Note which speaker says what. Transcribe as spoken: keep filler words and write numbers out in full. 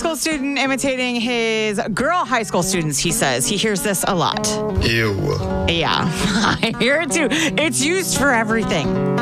Speaker 1: school student imitating his girl high school students, he says. He hears this a lot.
Speaker 2: Ew.
Speaker 1: Yeah, I hear it too. It's used for everything.